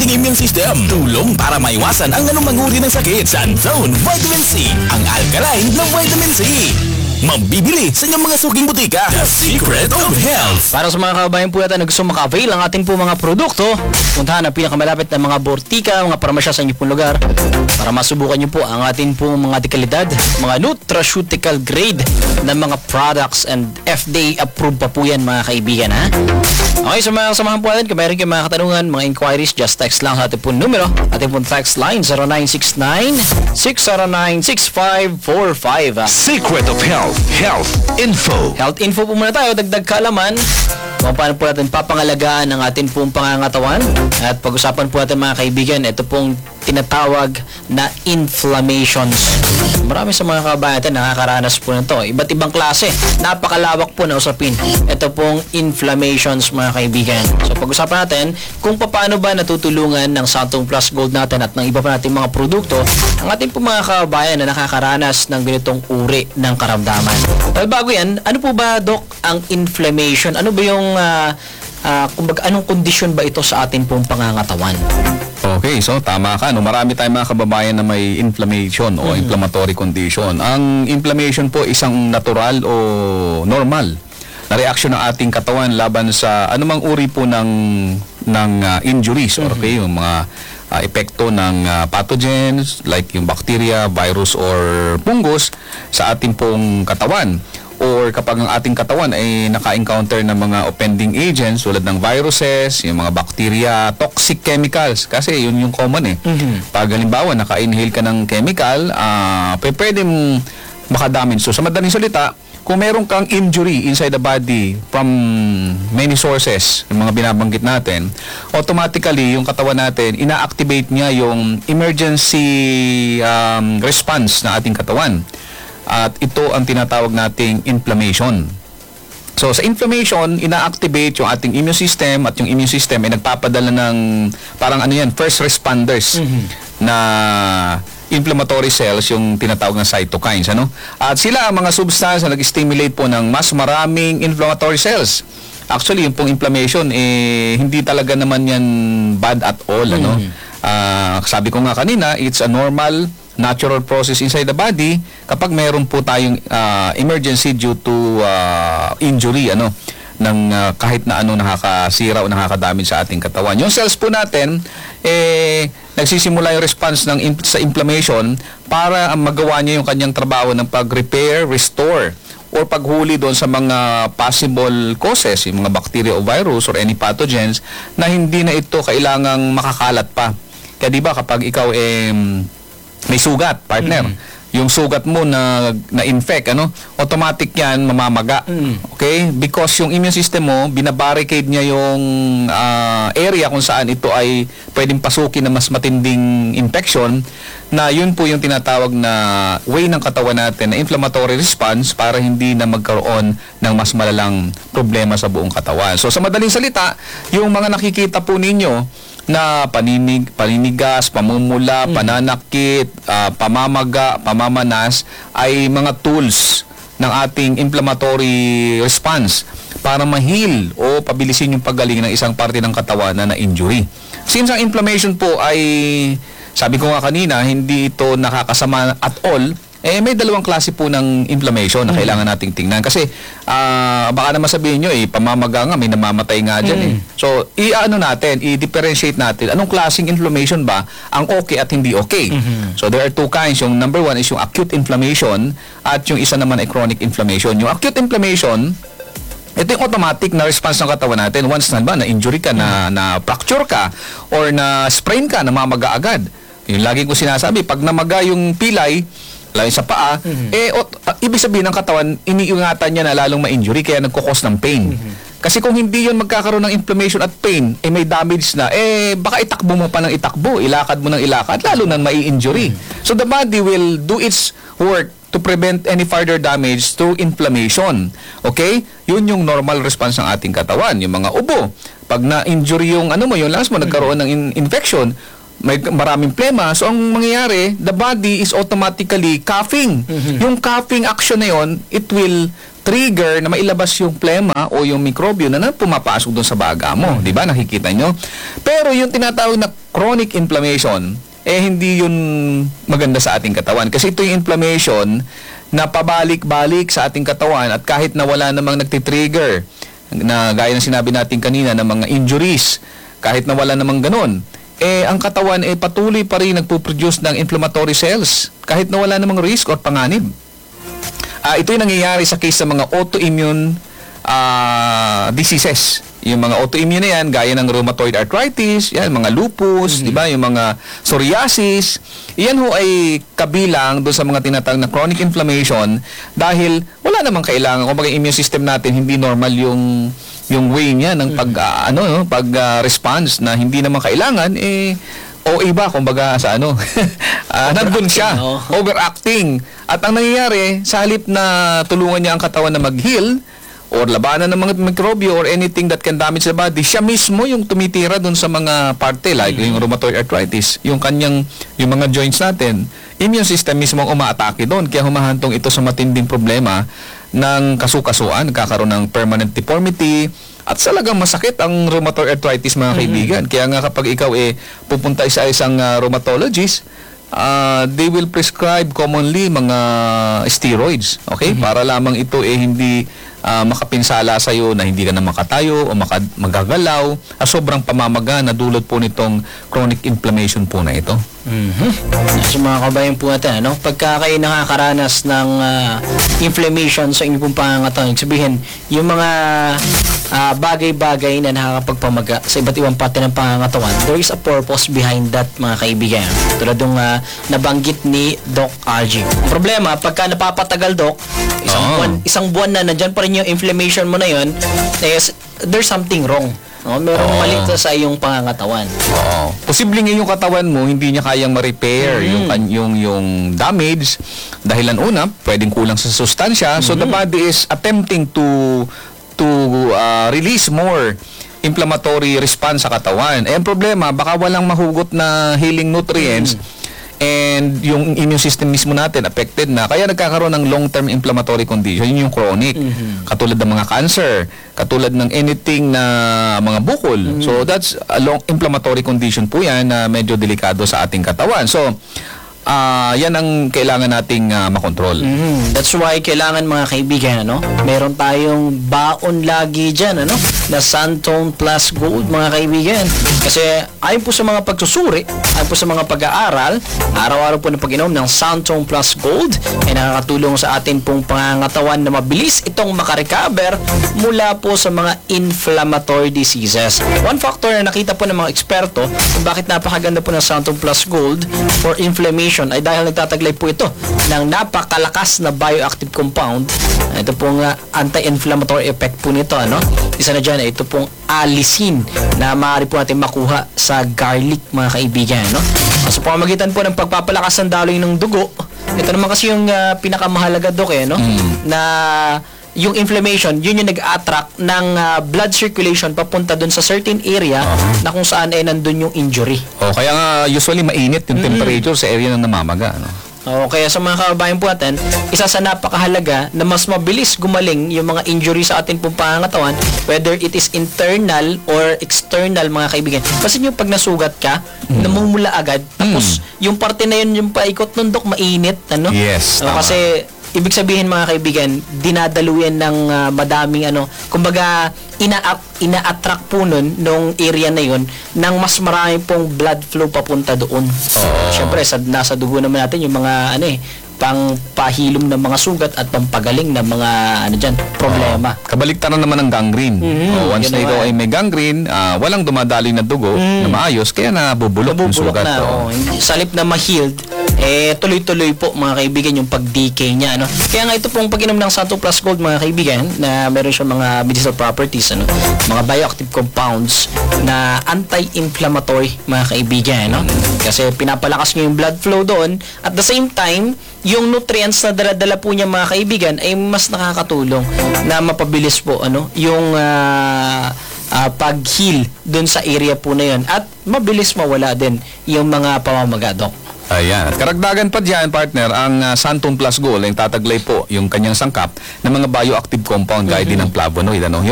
ating immune system. Tulong para maiwasan ang anumang uri ng sakit. Sunzone Vitamin C, ang alkaline ng vitamin C. Mabibili sa inyong mga suking butika. The Secret of Health. Para sa mga kababayan po natin na gusto maka-avail ang ating po mga produkto, puntahan ang pinakamalapit na mga bortika, mga parmasya sa inyong pong lugar para masubukan nyo po ang ating po mga dekalidad, mga nutraceutical grade na mga products, and FDA approved pa po yan mga kaibigan, ha? Okay, sa mga samahan po natin, kung mayroon kayong mga katanungan, mga inquiries, just text lang sa ating pong numero. Ating pong text line 0969-609-6545. Secret of Health. Health Info. Health info po muna tayo, dagdag kaalaman kung paano po natin papangalagaan ang ating pong pangangatawan. At pag-usapan po natin mga kaibigan, ito pong tinatawag na inflammations. Marami sa mga kababayan natin nakakaranas po nito. Iba't ibang klase. Napakalawak po na usapin. Ito pong inflammations mga kaibigan. So pag-usapan natin kung paano ba natutulungan ng Santung Plus Gold natin at ng iba pa nating mga produkto ang ating pong mga kababayan na nakakaranas ng ganitong uri ng karamdaman. Pero bago yan, ano po ba, Doc, ang inflammation? Ano ba yung kumbaga, anong kondisyon ba ito sa ating pong pangangatawan? Okay, so tama ka. No? Marami tayong mga kababayan na may inflammation o inflammatory condition. Ang inflammation po isang natural o normal na reaksyon ng ating katawan laban sa anumang uri po ng injuries, okay, yung mga epekto ng pathogens like yung bacteria, virus or fungus sa ating pong katawan. Or kapag ang ating katawan ay naka-encounter ng mga offending agents tulad ng viruses, yung mga bacteria, toxic chemicals, kasi yun yung common eh. Pag halimbawa naka-inhale ka ng chemical, pwedeng makadamage. So sa madaling salita, kung meron kang injury inside the body from many sources, yung mga binabanggit natin, automatically yung katawan natin, ina-activate niya yung emergency response ng ating katawan. At ito ang tinatawag nating inflammation. So sa inflammation, ina-activate yung ating immune system at yung immune system ay nagpapadala ng parang ano yan, first responders na inflammatory cells, yung tinatawag na cytokines, ano? At sila ang mga substance na nag-stimulate po ng mas maraming inflammatory cells. Actually, yung pong inflammation hindi talaga naman yan bad at all, ano? Sabi ko nga kanina, it's a normal natural process inside the body kapag meron po tayong emergency due to injury, ano, ng kahit na ano nakakasira o nakakadamage sa ating katawan. Yung cells po natin nagsisimula yung response sa inflammation para magawa niya yung kanyang trabaho ng pag-repair, restore or paghuli doon sa mga possible causes, yung mga bacteria o virus or any pathogens na hindi na ito kailangang makakalat pa. Kaya di ba kapag ikaw may sugat, partner, yung sugat mo na-infect, ano, automatic yan, mamamaga. Okay? Because yung immune system mo, binabarricade niya yung area kung saan ito ay pwedeng pasukin na mas matinding infection, na yun po yung tinatawag na way ng katawan natin na inflammatory response para hindi na magkaroon ng mas malalang problema sa buong katawan. So, sa madaling salita, yung mga nakikita po ninyo na paninigas, pamumula, pananakit, pamamaga, pamamanas ay mga tools ng ating inflammatory response para ma-heal o pabilisin yung paggaling ng isang parte ng katawan na na-injury. Since ang inflammation po ay, sabi ko nga kanina, hindi ito nakakasama at all, may dalawang klase po ng inflammation na kailangan nating tingnan. Kasi, baka naman sabihin nyo, pamamaga nga, may namamatay nga dyan So, i-differentiate natin, anong klaseng inflammation ba ang okay at hindi okay. So, there are two kinds. Yung number one is yung acute inflammation at yung isa naman ay chronic inflammation. Yung acute inflammation, ito yung automatic na response ng katawan natin. Once na-injury ka, na-fracture ka, or na-sprain ka, namamaga agad. Yung lagi ko sinasabi, pag namaga yung pilay, lalo sa paa, ibig sabihin ng katawan, iniingatan niya na lalong ma-injury, kaya nagkukos ng pain. Kasi kung hindi yun magkakaroon ng inflammation at pain, may damage na, baka itakbo mo pa ng itakbo, ilakad mo ng ilakad, lalo nang mai-injury. So the body will do its work to prevent any further damage through inflammation. Okay? Yun yung normal response ng ating katawan. Yung mga ubo, pag na-injury yung yung lungs mo, nagkaroon ng infection, may maraming plema. So, ang mangyayari, the body is automatically coughing. Yung coughing action na yon, it will trigger na mailabas yung plema o yung mikrobyo na pumapasok doon sa baga mo. Di ba? Nakikita nyo? Pero yung tinatawag na chronic inflammation, hindi yun maganda sa ating katawan. Kasi ito yung inflammation na pabalik-balik sa ating katawan at kahit na wala namang nagtitrigger, na gaya ng sinabi natin kanina ng mga injuries, kahit na wala namang ganun, ang katawan patuloy pa rin nagpo-produce ng inflammatory cells kahit na wala namang risk or panganib. Ito yung nangyayari sa case ng mga autoimmune diseases. Yung mga autoimmune na yan, gaya ng rheumatoid arthritis, yan, mga lupus, di ba? Yung mga psoriasis, yan ho ay kabilang doon sa mga tinatawag na chronic inflammation dahil wala namang kailangan. Kung bagay immune system natin, hindi normal yung way niya ng response na hindi naman kailangan, o iba, kumbaga sa nandun siya, overacting. At ang nangyayari, sa halip na tulungan niya ang katawan na mag-heal, or labanan ng mga mikrobyo or anything that can damage the body, siya mismo yung tumitira dun sa mga parte, like yung rheumatoid arthritis, yung mga joints natin, immune system mismo ang umaatake doon. Kaya humahantong ito sa matinding problema ng kasukasuan, nagkakaroon ng permanent deformity, at talagang masakit ang rheumatoid arthritis, mga kaibigan. Kaya nga kapag ikaw pupunta sa isang rheumatologist, they will prescribe commonly mga steroids, okay? Para lamang ito hindi makapinsala sa iyo na hindi ka na makatayo o magagalaw, sobrang pamamaga na dulot po nitong chronic inflammation po na ito. So mga kabayan po natin, pagka kayo nakakaranas ng inflammation sa inyong pong pangangatawan, sabihin, yung mga bagay-bagay na nakakapagpamaga sa iba't ibang parte ng pangangatawan, there is a purpose behind that, mga kaibigan. Tulad ng nabanggit ni Doc Algie. Problema, pagka napapatagal, Doc, isang buwan na nandyan pa rin yung inflammation mo na yun, there's something wrong. Merong mali sa iyong pangangatawan. Posibleng yung katawan mo hindi niya kayang ma-repair yung damage dahilan una, pwedeng kulang sa sustansya. So the body is attempting to release more inflammatory response sa katawan. Ang problema, baka walang mahugot na healing nutrients and yung immune system mismo natin affected na, kaya nagkakaroon ng long-term inflammatory condition. Yun yung chronic, katulad ng mga cancer, katulad ng anything na mga bukol. So that's a long inflammatory condition po yan na medyo delikado sa ating katawan. So yan ang kailangan nating makontrol. That's why kailangan, mga kaibigan, meron tayong baon lagi dyan, na Santone Plus Gold, mga kaibigan. Kasi ayon po sa mga pagsusuri, ayon po sa mga pag-aaral, araw-araw po na pag-inom ng Santone Plus Gold ay nakakatulong sa atin pong pangangatawan na mabilis itong makarecover mula po sa mga inflammatory diseases. One factor na nakita po ng mga eksperto kung bakit napakaganda po ng Santone Plus Gold for inflammation ay dahil nagtataglay po ito ng napakalakas na bioactive compound. Ito pong anti-inflammatory effect po nito, Isa na dyan, ito pong allicin na maaari po natin makuha sa garlic, mga kaibigan, Sa pamamagitan po ng pagpapalakas ng daloy ng dugo, ito naman kasi yung pinakamahalaga, Dok, na yung inflammation, yun yung nag-attract ng blood circulation papunta dun sa certain area na kung saan nandun yung injury. Kaya nga usually mainit yung temperature sa area ng namamaga, kaya sa mga kababayan po natin, isa sa napakahalaga na mas mabilis gumaling yung mga injury sa ating pong pangangatawan, whether it is internal or external, mga kaibigan. Kasi yung pag nasugat ka, namumula agad, tapos yung parte na yun, yung paikot ng Dok, mainit, Yes, tama. Kasi ibig sabihin, mga kaibigan, dinadaluyan ng madaming kumbaga ina-attract po nun nung area na yun ng mas marami pong blood flow papunta doon. Siyempre, nasa dugo naman natin yung mga pangpahilom ng mga sugat at pampagaling ng mga problema. Kabaliktaran naman ng gangrene. Once na ito ay may gangrene, walang dumadaloy na dugo na maayos, kaya nabubulok yung sugat. Sa halip na ma-healed, tuloy-tuloy po, mga kaibigan, yung pag-decay niya. Kaya nga ito pong pag-inom ng Santone Plus Gold, mga kaibigan, na meron siya mga medicinal properties, mga bioactive compounds na anti-inflammatory, mga kaibigan. Kasi pinapalakas niya yung blood flow doon. At the same time, yung nutrients na dala-dala po niya, mga kaibigan, ay mas nakakatulong na mapabilis po yung pag-heal dun sa area po na yun, at mabilis mawala din yung mga pamamaga, Dok. Ayan. At karagdagan pa dyan, partner, ang Santone Plus Gold ay tataglay po yung kanyang sangkap ng mga bioactive compound gaya din ng flavonoid.